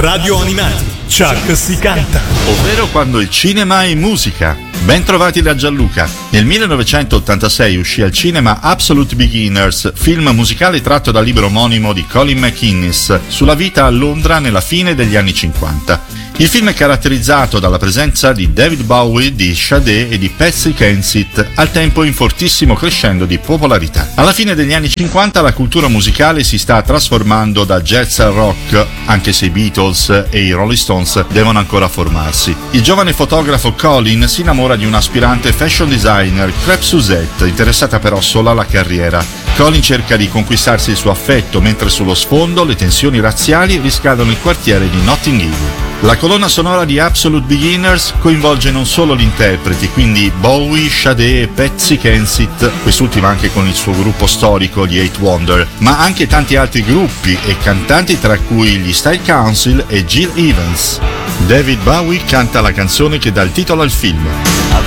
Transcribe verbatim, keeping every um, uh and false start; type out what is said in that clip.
Radio Animati, Chuck si canta. Ovvero quando il cinema è musica. Ben trovati da Gianluca. Nel millenovecentottantasei uscì al cinema Absolute Beginners, film musicale tratto dal libro omonimo di Colin McInnes sulla vita a Londra nella fine degli anni cinquanta. Il film è caratterizzato dalla presenza di David Bowie, di Sade e di Patsy Kensit, al tempo in fortissimo crescendo di popolarità. Alla fine degli anni cinquanta la cultura musicale si sta trasformando da jazz al rock, anche se i Beatles e i Rolling Stones devono ancora formarsi. Il giovane fotografo Colin si innamora di un'aspirante fashion designer, Crêpe Suzette, interessata però solo alla carriera. Colin cerca di conquistarsi il suo affetto, mentre sullo sfondo le tensioni razziali riscaldono il quartiere di Notting Hill. La colonna sonora di Absolute Beginners coinvolge non solo gli interpreti, quindi Bowie, Sade e Patsy Kensit, quest'ultima anche con il suo gruppo storico, gli Eight Wonder, ma anche tanti altri gruppi e cantanti, tra cui gli Style Council e Gil Evans. David Bowie canta la canzone che dà il titolo al film.